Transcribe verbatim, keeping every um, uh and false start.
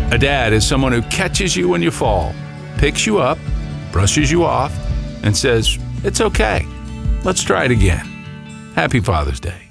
A dad is someone who catches you when you fall, picks you up, brushes you off, and says, "It's okay. Let's try it again." Happy Father's Day.